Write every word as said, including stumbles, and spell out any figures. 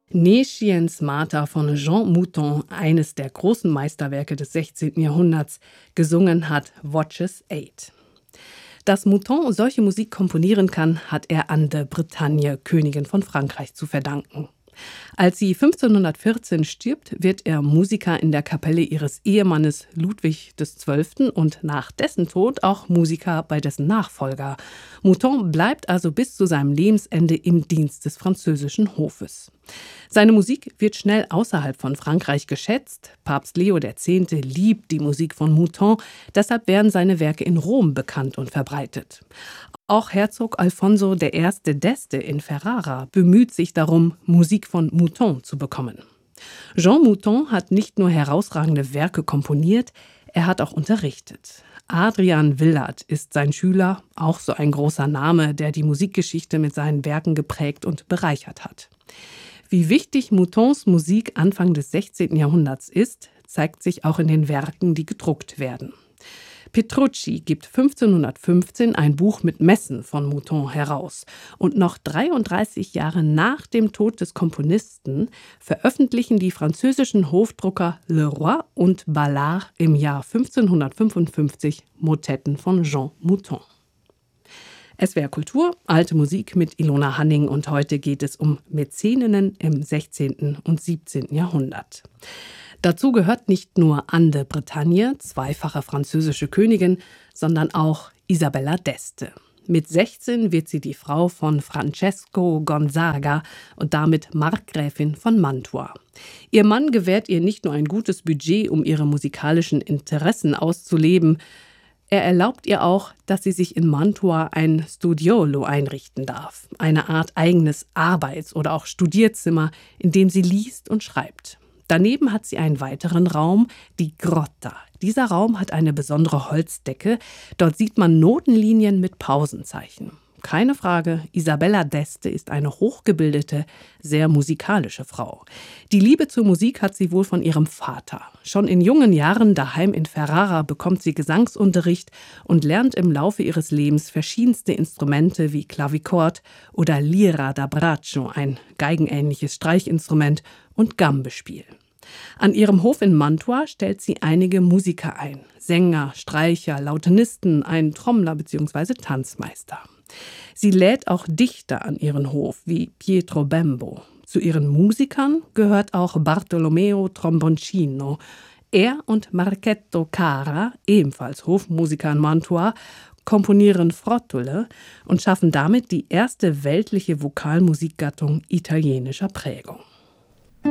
Nesciens Martha von Jean Mouton, eines der großen Meisterwerke des sechzehnten Jahrhunderts, gesungen hat Voces acht. Dass Mouton solche Musik komponieren kann, hat er Anne de Bretagne, Königin von Frankreich, zu verdanken. Als sie fünfzehnhundertvierzehn stirbt, wird er Musiker in der Kapelle ihres Ehemannes Ludwig der Zwölfte. und nach dessen Tod auch Musiker bei dessen Nachfolger. Mouton bleibt also bis zu seinem Lebensende im Dienst des französischen Hofes. Seine Musik wird schnell außerhalb von Frankreich geschätzt. Papst Leo der Zehnte liebt die Musik von Mouton, deshalb werden seine Werke in Rom bekannt und verbreitet. Auch Herzog Alfonso der Erste d'Este in Ferrara bemüht sich darum, Musik von Mouton zu bekommen. Jean Mouton hat nicht nur herausragende Werke komponiert, er hat auch unterrichtet. Adrian Willard ist sein Schüler, auch so ein großer Name, der die Musikgeschichte mit seinen Werken geprägt und bereichert hat. Wie wichtig Moutons Musik Anfang des sechzehnten Jahrhunderts ist, zeigt sich auch in den Werken, die gedruckt werden. Petrucci gibt fünfzehnhundertfünfzehn ein Buch mit Messen von Mouton heraus. Und noch dreiunddreißig Jahre nach dem Tod des Komponisten veröffentlichen die französischen Hofdrucker Le Roy und Ballard im Jahr fünfzehnhundertfünfundfünfzig Motetten von Jean Mouton. S W R Kultur, alte Musik mit Ilona Hanning, und heute geht es um Mäzeninnen im sechzehnten und siebzehnten Jahrhundert. Dazu gehört nicht nur Anne de Bretagne, zweifache französische Königin, sondern auch Isabella d'Este. Mit sechzehn wird sie die Frau von Francesco Gonzaga und damit Markgräfin von Mantua. Ihr Mann gewährt ihr nicht nur ein gutes Budget, um ihre musikalischen Interessen auszuleben, er erlaubt ihr auch, dass sie sich in Mantua ein Studiolo einrichten darf, eine Art eigenes Arbeits- oder auch Studierzimmer, in dem sie liest und schreibt. Daneben hat sie einen weiteren Raum, die Grotta. Dieser Raum hat eine besondere Holzdecke. Dort sieht man Notenlinien mit Pausenzeichen. Keine Frage, Isabella d'Este ist eine hochgebildete, sehr musikalische Frau. Die Liebe zur Musik hat sie wohl von ihrem Vater. Schon in jungen Jahren daheim in Ferrara bekommt sie Gesangsunterricht und lernt im Laufe ihres Lebens verschiedenste Instrumente wie Clavichord oder Lira da braccio, ein geigenähnliches Streichinstrument, und Gambespiel. An ihrem Hof in Mantua stellt sie einige Musiker ein: Sänger, Streicher, Lautenisten, einen Trommler bzw. Tanzmeister. Sie lädt auch Dichter an ihren Hof, wie Pietro Bembo. Zu ihren Musikern gehört auch Bartolomeo Tromboncino. Er und Marchetto Cara, ebenfalls Hofmusiker in Mantua, komponieren Frottole und schaffen damit die erste weltliche Vokalmusikgattung italienischer Prägung.